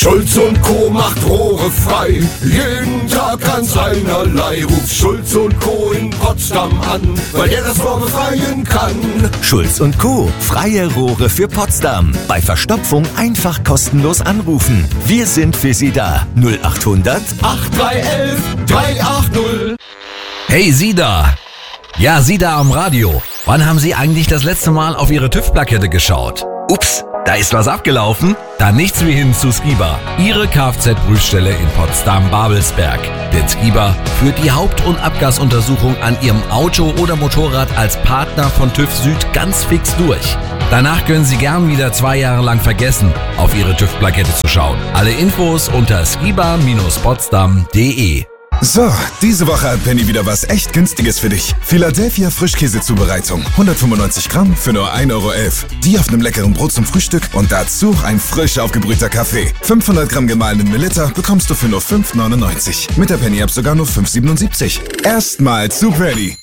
Schulz und Co. macht Rohre frei, jeden Tag ganz einerlei. Ruft Schulz und Co. in Potsdam an, weil der das Rohr befreien kann. Schulz und Co. Freie Rohre für Potsdam. Bei Verstopfung einfach kostenlos anrufen. Wir sind für Sie da. 0800 8311 380. Hey, Sie da! Ja, Sie da am Radio. Wann haben Sie eigentlich das letzte Mal auf Ihre TÜV-Plakette geschaut? Ups, da ist was abgelaufen? Dann nichts wie hin zu Skiba. Ihre Kfz-Prüfstelle in Potsdam-Babelsberg. Denn Skiba führt die Haupt- und Abgasuntersuchung an Ihrem Auto oder Motorrad als Partner von TÜV Süd ganz fix durch. Danach können Sie gern wieder 2 Jahre lang vergessen, auf Ihre TÜV-Plakette zu schauen. Alle Infos unter skiba-potsdam.de. So, diese Woche hat Penny wieder was echt Günstiges für dich. Philadelphia Frischkäsezubereitung. 195 Gramm für nur 1,11 €. Die auf einem leckeren Brot zum Frühstück und dazu ein frisch aufgebrühter Kaffee. 500 Gramm gemahlenen Melitta bekommst du für nur 5,99 €. Mit der Penny-App sogar nur 5,77 €. Erstmal zu Penny.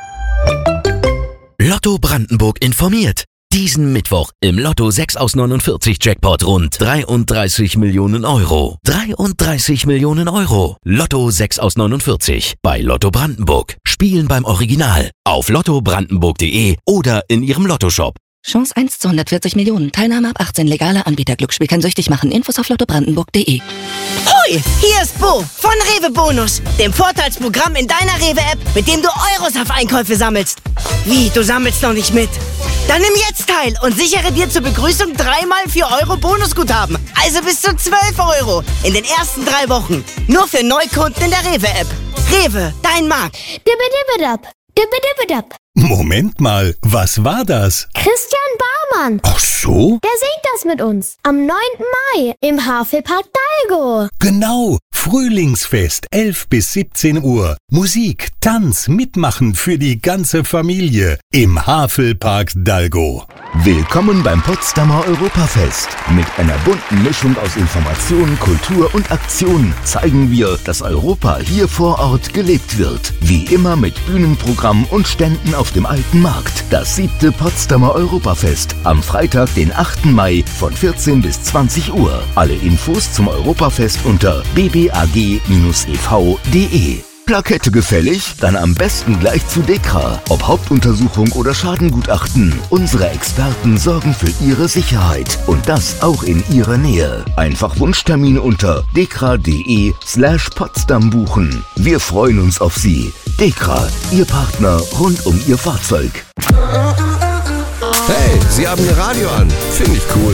Lotto Brandenburg informiert. Diesen Mittwoch im Lotto 6 aus 49 Jackpot rund 33 Millionen Euro. 33 Millionen Euro. Lotto 6 aus 49 bei Lotto Brandenburg. Spielen beim Original auf lottobrandenburg.de oder in Ihrem Lottoshop. Chance 1 zu 140 Millionen. Teilnahme ab 18. Legaler Anbieter. Glücksspiel kann süchtig machen. Infos auf lottobrandenburg.de. Hoi, hier ist Bo von Rewe Bonus, dem Vorteilsprogramm in deiner Rewe-App, mit dem du Euros auf Einkäufe sammelst. Wie, du sammelst noch nicht mit? Dann nimm jetzt teil und sichere dir zur Begrüßung 3x 4 € Bonusguthaben. Also bis zu 12 € in den ersten 3 Wochen. Nur für Neukunden in der Rewe-App. Rewe, dein Markt. Dibbedibbidab. Dibbedibbidab. Moment mal, was war das? Christian Barmann. Ach so? Der singt das mit uns. Am 9. Mai im Havelpark Dalgo. Genau, Frühlingsfest, 11 bis 17 Uhr. Musik, Tanz, Mitmachen für die ganze Familie im Havelpark Dalgo. Willkommen beim Potsdamer Europafest. Mit einer bunten Mischung aus Information, Kultur und Aktion zeigen wir, dass Europa hier vor Ort gelebt wird. Wie immer mit Bühnenprogramm und Ständen auf dem Alten Markt. Das 7. Potsdamer Europafest am Freitag, den 8. Mai von 14 bis 20 Uhr. Alle Infos zum Europafest unter bbag-ev.de. Plakette gefällig? Dann am besten gleich zu DEKRA. Ob Hauptuntersuchung oder Schadengutachten. Unsere Experten sorgen für Ihre Sicherheit. Und das auch in Ihrer Nähe. Einfach Wunschtermin unter dekra.de/Potsdam buchen. Wir freuen uns auf Sie. DEKRA, Ihr Partner rund um Ihr Fahrzeug. Hey, Sie haben Ihr Radio an. Finde ich cool.